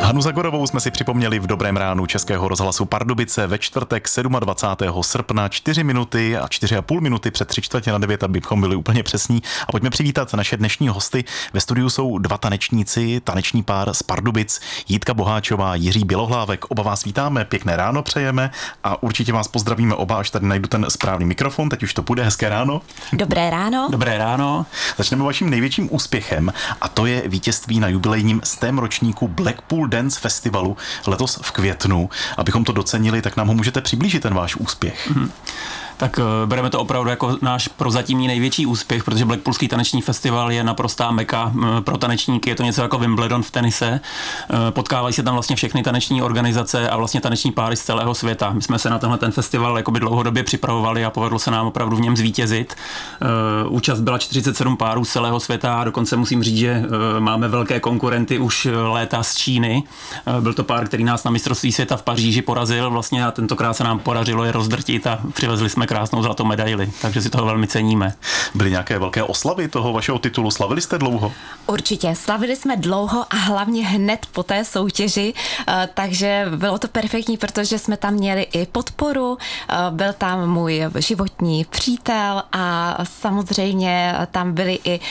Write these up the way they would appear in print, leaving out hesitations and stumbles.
Hanu Zagorovou jsme si připomněli v Dobrém ránu Českého rozhlasu Pardubice ve čtvrtek 27. srpna 4 minuty a 4,5 minuty před 8:45, abychom byli úplně přesní. A pojďme přivítat naše dnešní hosty. Ve studiu jsou dva tanečníci, taneční pár z Pardubic, Jitka Boháčová, Jiří Bělohlávek. Oba vás vítáme, pěkné ráno přejeme a určitě vás pozdravíme oba, až tady najdu ten správný mikrofon. Teď už to půjde. Hezké ráno. Dobré ráno. Dobré ráno. Začneme vaším největším úspěchem a to je vítězství na jubilejním 100. ročníku Blackpool Dance Festivalu letos v květnu. Abychom to docenili, tak nám ho můžete přiblížit, ten váš úspěch. Tak bereme to opravdu jako náš prozatímní největší úspěch, protože Blackpoolský taneční festival je naprostá meka pro tanečníky, je to něco jako Wimbledon v tenise. Potkávají se tam vlastně všechny taneční organizace a vlastně taneční páry z celého světa. My jsme se na tenhle ten festival jakoby dlouhodobě připravovali a povedlo se nám opravdu v něm zvítězit. Účast byla 47 párů z celého světa a dokonce musím říct, že máme velké konkurenty už léta z Číny. Byl to pár, který nás na mistrovství světa v Paříži porazil vlastně a tentokrát se nám podařilo je rozdrtit a přivezli jsme krásnou zlatou medaili, takže si toho velmi ceníme. Byly nějaké velké oslavy toho vašeho titulu? Slavili jste dlouho? Určitě, slavili jsme dlouho a hlavně hned po té soutěži, takže bylo to perfektní, protože jsme tam měli i podporu, byl tam můj životní přítel a samozřejmě tam byli i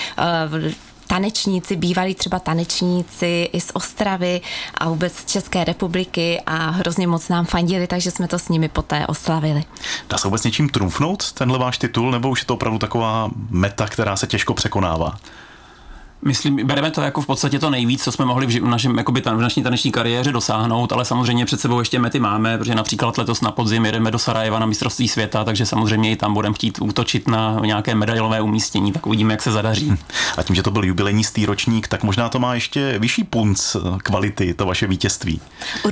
tanečníci, bývalí třeba tanečníci i z Ostravy a vůbec z České republiky a hrozně moc nám fandili, takže jsme to s nimi poté oslavili. Dá se vůbec něčím trumfnout tenhle váš titul, nebo už je to opravdu taková meta, která se těžko překonává? Myslím, bereme to jako v podstatě to nejvíc, co jsme mohli v naší taneční kariéře dosáhnout, ale samozřejmě před sebou ještě mety máme, protože například letos na podzim jedeme do Sarajeva na mistrovství světa, takže samozřejmě i tam budeme chtít útočit na nějaké medailové umístění, tak uvidíme, jak se zadaří. A tím, že to byl jubilejní 100. ročník, tak možná to má ještě vyšší punc kvality, to vaše vítězství.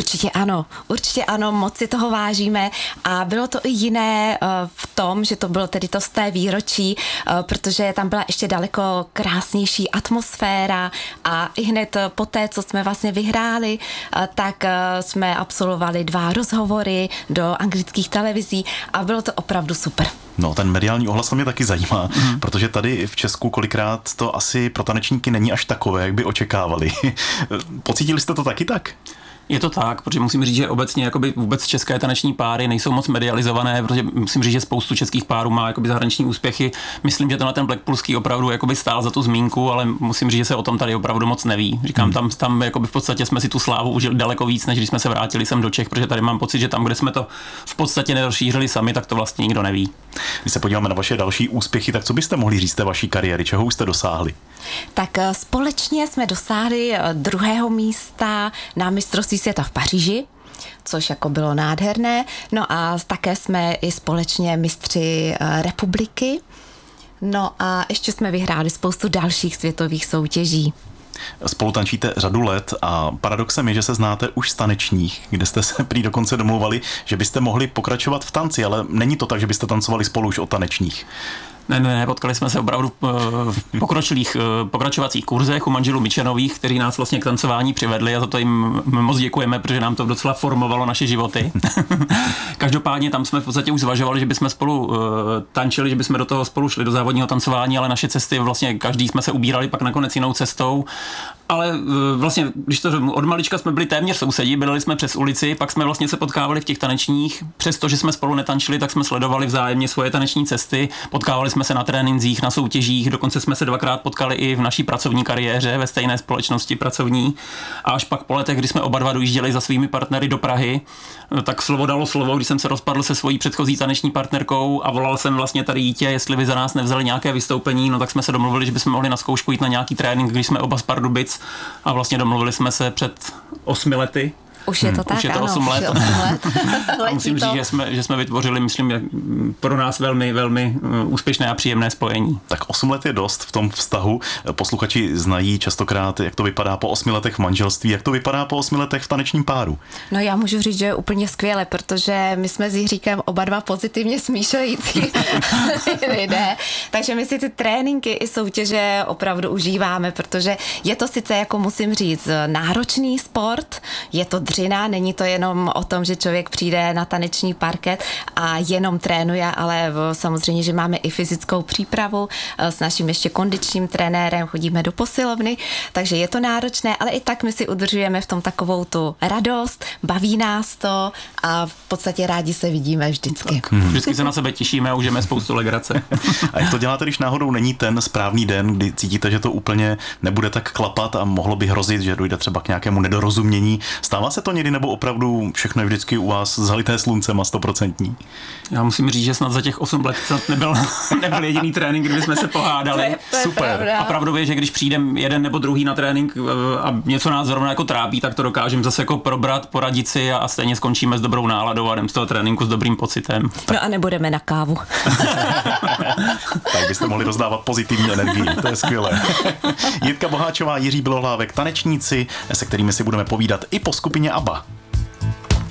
Určitě ano, moc si toho vážíme a bylo to i jiné v tom, že to bylo tedy to 100. výročí, protože tam byla ještě daleko krásnější atmosféra a i hned poté, co jsme vlastně vyhráli, tak jsme absolvovali 2 rozhovory do anglických televizí a bylo to opravdu super. No, ten mediální ohlas mě taky zajímá, protože tady v Česku kolikrát to asi pro tanečníky není až takové, jak by očekávali. Pocítili jste to taky tak? Je to tak, protože musím říct, že obecně jakoby vůbec české taneční páry nejsou moc medializované, protože musím říct, že spoustu českých párů má jakoby zahraniční úspěchy. Myslím, že ten Blackpoolský opravdu jakoby stál za tu zmínku, ale musím říct, že se o tom tady opravdu moc neví. Říkám, tam jakoby v podstatě jsme si tu slávu užili daleko víc, než když jsme se vrátili sem do Čech, protože tady mám pocit, že tam, kde jsme to v podstatě nerozšířili sami, tak to vlastně nikdo neví. Když se podíváme na vaše další úspěchy, tak co byste mohli říct té vaší kariéry, čeho už jste dosáhli? Tak společně jsme dosáhli 2. místa na mistrovství světa v Paříži, což jako bylo nádherné. No a také jsme i společně mistři republiky. No a ještě jsme vyhráli spoustu dalších světových soutěží. Spolu tančíte řadu let a paradoxem je, že se znáte už z tanečních, kde jste se prý dokonce domlouvali, že byste mohli pokračovat v tanci, ale není to tak, že byste tancovali spolu už o tanečních. Ne, potkali jsme se opravdu v pokračovacích kurzech u manželů Mičenových, kteří nás vlastně k tancování přivedli a za to jim moc děkujeme, protože nám to docela formovalo naše životy. Každopádně tam jsme v podstatě už zvažovali, že bychom spolu tančili, že bychom do toho spolu šli do závodního tancování, ale naše cesty vlastně každý jsme se ubírali pak nakonec jinou cestou. Ale vlastně, když to od malička jsme byli téměř sousedí, bydleli jsme přes ulici, pak jsme vlastně se potkávali v těch tanečních, přestože jsme spolu netančili, tak jsme sledovali vzájemně svoje taneční cesty, potkávali jsme se na trénincích, na soutěžích, dokonce jsme se 2krát potkali i v naší pracovní kariéře, ve stejné společnosti pracovní. A až pak po letech, kdy jsme oba dva dojížděli za svými partnery do Prahy, tak slovo dalo slovo, když jsem se rozpadl se svojí předchozí taneční partnerkou a volal jsem vlastně tady Jítě, jestli by za nás nevzali nějaké vystoupení, no tak jsme se domluvili, že bychom mohli na zkoušku jít na nějaký trénink, když jsme oba z Pardubic a vlastně domluvili jsme se před 8 lety. Už je to tak, už je to 8 let. A musím říct, že jsme vytvořili, myslím, pro nás velmi, velmi úspěšné a příjemné spojení. Tak 8 let je dost v tom vztahu. Posluchači znají častokrát, jak to vypadá po 8 letech v manželství, jak to vypadá po 8 letech v tanečním páru. No já můžu říct, že je úplně skvěle, protože my jsme s Jiříkem oba dva pozitivně smýšlející lidé, takže my si ty tréninky i soutěže opravdu užíváme, protože je to sice, jako musím říct, náročný sport, je to družina, není to jenom o tom, že člověk přijde na taneční parket a jenom trénuje, ale samozřejmě, že máme i fyzickou přípravu s naším ještě kondičním trenérem, chodíme do posilovny, takže je to náročné, ale i tak my si udržujeme v tom takovou tu radost, baví nás to a v podstatě rádi se vidíme vždycky. Vždycky se na sebe těšíme a užijeme spoustu legrace. A jak to děláte, když náhodou není ten správný den, kdy cítíte, že to úplně nebude tak klapat a mohlo by hrozit, že dojde třeba k nějakému nedorozumění? Stává se to někdy, nebo opravdu všechno je vždycky u vás zalité sluncem a 100%? Já musím říct, že snad za těch 8 let nebyl jediný trénink, kdy jsme se pohádali. To je Super. pravda. A pravdou je, že když přijdem jeden nebo druhý na trénink a něco nás zrovna jako trápí, tak to dokážeme zase jako probrat, poradit si a stejně skončíme s dobrou náladou a jdem z toho tréninku s dobrým pocitem. No a nebudeme na kávu. Tak byste mohli rozdávat pozitivní energii, to je skvělé. Jitka Boháčová, Jiří Bělohlávek, tanečníci, se kterými si budeme povídat i po skupině ABBA.